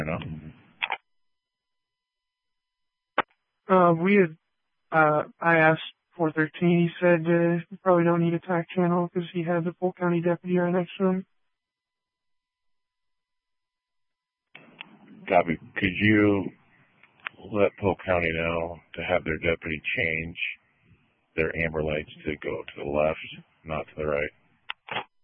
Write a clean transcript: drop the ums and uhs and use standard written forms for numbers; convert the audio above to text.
No? I asked 413. He said you probably don't need a TAC channel because he had the Polk County deputy right next to him. Copy. Could you let Polk County know to have their deputy change their amber lights to go to the left, not to the right?